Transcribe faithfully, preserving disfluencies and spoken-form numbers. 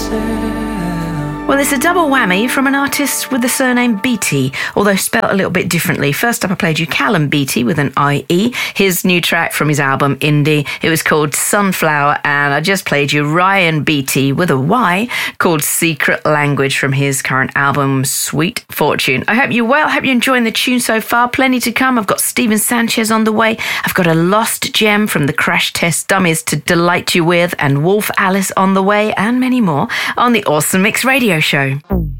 Well, it's a double whammy from an artist with the surname Beattie, although spelled a little bit differently. First up, I played you Callum Beattie with an I E, his new track from his album Indie. It was called Sunflower, and I just played you Ryan Beattie with a Y called Secret Language from his current album Sweet Fortune. I hope you're well. I hope you're enjoying the tune so far. Plenty to come. I've got Steven Sanchez on the way. I've got a lost gem from the Crash Test Dummies to delight you with, and Wolf Alice on the way, and many more on the Awesome Mix Radio Show.